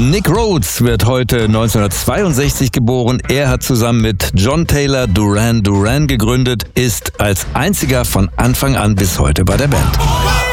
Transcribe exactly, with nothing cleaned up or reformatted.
Nick Rhodes wird heute neunzehnhundertzweiundsechzig geboren. Er hat zusammen mit John Taylor Duran Duran gegründet, ist als einziger von Anfang an bis heute bei der Band.